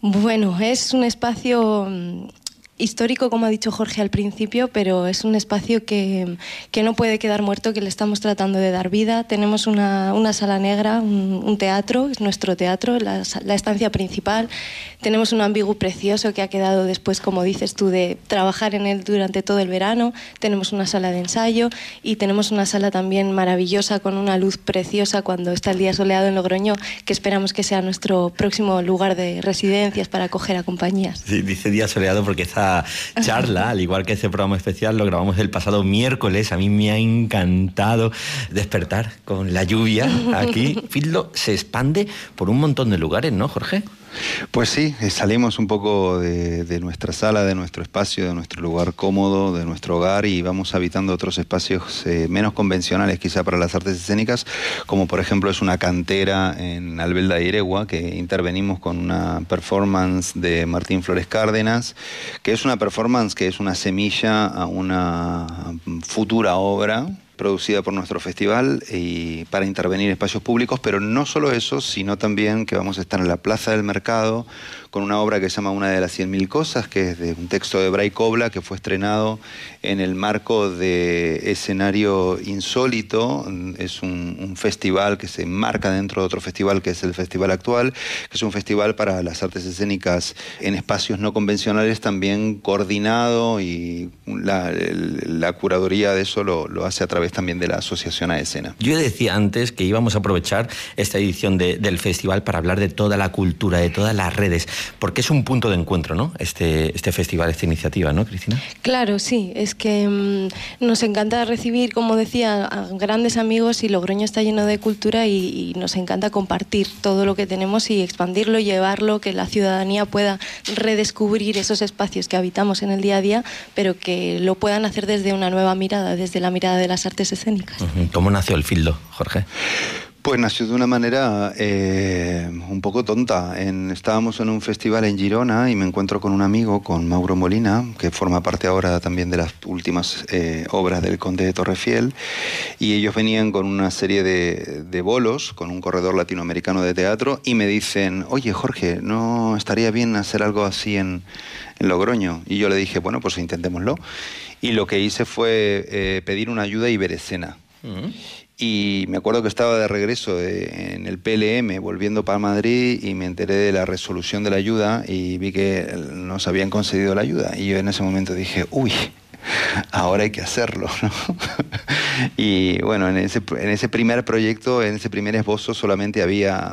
Bueno, es un espacio histórico, como ha dicho Jorge al principio, pero es un espacio que no puede quedar muerto, que le estamos tratando de dar vida. Tenemos una sala negra, un teatro, es nuestro teatro, la estancia principal. Tenemos un ambigú precioso que ha quedado después, como dices tú, de trabajar en él durante todo el verano. Tenemos una sala de ensayo y tenemos una sala también maravillosa con una luz preciosa cuando está el día soleado en Logroño, que esperamos que sea nuestro próximo lugar de residencias para acoger a compañías. Sí, dice día soleado porque esta charla, al igual que ese programa especial, lo grabamos el pasado miércoles. A mí me ha encantado despertar con la lluvia aquí. Fildo se expande por un montón de lugares, ¿no, Jorge? Pues sí, salimos un poco de nuestra sala, de nuestro espacio, de nuestro lugar cómodo, de nuestro hogar, y vamos habitando otros espacios menos convencionales quizá para las artes escénicas, como por ejemplo es una cantera en Albelda de Iregua, que intervenimos con una performance de Martín Flores Cárdenas, que es una performance que es una semilla a una futura obra producida por nuestro festival y para intervenir en espacios públicos, pero no solo eso, sino también que vamos a estar en la Plaza del Mercado con una obra que se llama Una de las 100.000 cosas, que es de un texto de Bray Cobla, que fue estrenado en el marco de Escenario Insólito. Es un festival que se enmarca dentro de otro festival, que es el Festival Actual, que es un festival para las artes escénicas en espacios no convencionales, también coordinado, y la curaduría de eso lo hace a través también de la Asociación a Escena. Yo decía antes que íbamos a aprovechar esta edición del festival para hablar de toda la cultura, de todas las redes, porque es un punto de encuentro, ¿no? Este festival, esta iniciativa, ¿no, Cristina? Claro, sí, es que nos encanta recibir, como decía, a grandes amigos, y Logroño está lleno de cultura y nos encanta compartir todo lo que tenemos y expandirlo, llevarlo, que la ciudadanía pueda redescubrir esos espacios que habitamos en el día a día, pero que lo puedan hacer desde una nueva mirada, desde la mirada de las artes escénicas. ¿Cómo nació el Fildo, Jorge? Pues nació de una manera un poco tonta. Estábamos en un festival en Girona y me encuentro con un amigo, con Mauro Molina, que forma parte ahora también de las últimas obras del Conde de Torrefiel, y ellos venían con una serie de bolos, con un corredor latinoamericano de teatro, y me dicen: oye, Jorge, ¿no estaría bien hacer algo así en Logroño? Y yo le dije, bueno, pues intentémoslo. Y lo que hice fue pedir una ayuda a Iberescena. Y me acuerdo que estaba de regreso en el PLM, volviendo para Madrid, y me enteré de la resolución de la ayuda y vi que nos habían concedido la ayuda. Y yo en ese momento dije, uy, ahora hay que hacerlo, ¿no? Y bueno, en ese primer proyecto, en ese primer esbozo, solamente había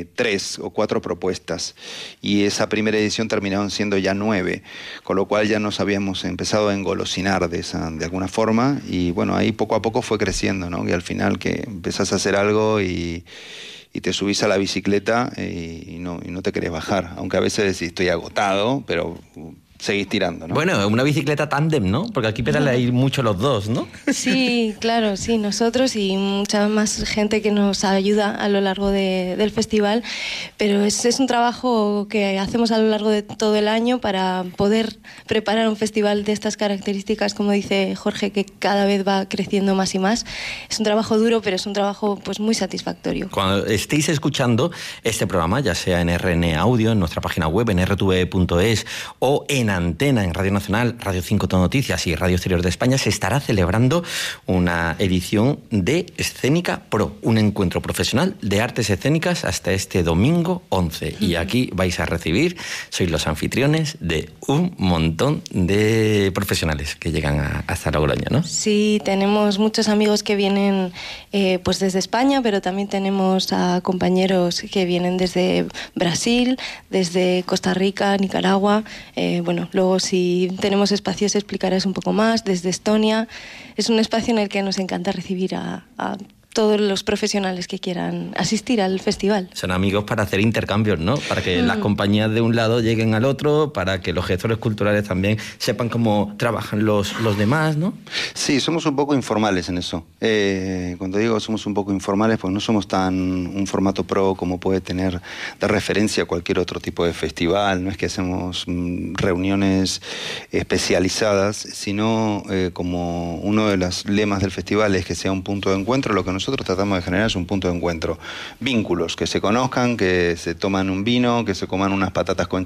3 o 4 propuestas, y esa primera edición terminaron siendo ya 9, con lo cual ya nos habíamos empezado a engolosinar de alguna forma, y bueno, ahí poco a poco fue creciendo, ¿no? Y al final que empezás a hacer algo y te subís a la bicicleta y no te querés bajar, aunque a veces decís, estoy agotado, pero seguís tirando, ¿no? Bueno, una bicicleta tándem, ¿no? Porque aquí pedalan mucho los dos, ¿no? Sí, claro, sí, nosotros y mucha más gente que nos ayuda a lo largo del festival, pero es un trabajo que hacemos a lo largo de todo el año para poder preparar un festival de estas características, como dice Jorge, que cada vez va creciendo más y más. Es un trabajo duro, pero es un trabajo pues muy satisfactorio. Cuando estéis escuchando este programa, ya sea en RN Audio, en nuestra página web, en rtve.es, o en Antena, en Radio Nacional, Radio 5 Todo Noticias y Radio Exterior de España, se estará celebrando una edición de Escénica Pro, un encuentro profesional de artes escénicas hasta este domingo 11. Y aquí vais a recibir, sois los anfitriones de un montón de profesionales que llegan hasta Logroño, ¿no? Sí, tenemos muchos amigos que vienen pues desde España, pero también tenemos a compañeros que vienen desde Brasil, desde Costa Rica, Nicaragua, bueno, luego si tenemos espacios explicarás un poco más, desde Estonia. Es un espacio en el que nos encanta recibir a todos los profesionales que quieran asistir al festival. Son amigos para hacer intercambios, ¿no? Para que las compañías de un lado lleguen al otro, para que los gestores culturales también sepan cómo trabajan los demás, ¿no? Sí, somos un poco informales en eso. Cuando digo somos un poco informales, pues no somos tan un formato pro como puede tener de referencia cualquier otro tipo de festival. No es que hacemos reuniones especializadas, sino como uno de los lemas del festival es que sea un punto de encuentro. Lo que nosotros tratamos de generar es un punto de encuentro. Vínculos, que se conozcan, que se toman un vino, que se coman unas patatas con